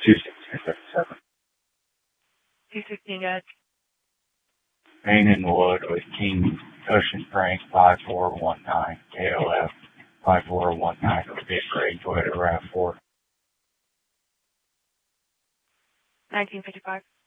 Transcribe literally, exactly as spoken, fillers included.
two sixteen thirty-seven. two sixteen, guys. Main and Wood with King Ocean Spring five four one nine, K O F five four one nine, Big Ray Toyota RAV four. nineteen fifty-five.